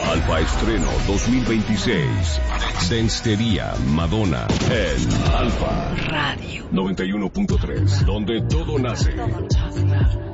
Alfa Estreno 2026. Denstería Madonna en Alfa Radio 91.3, donde todo nace.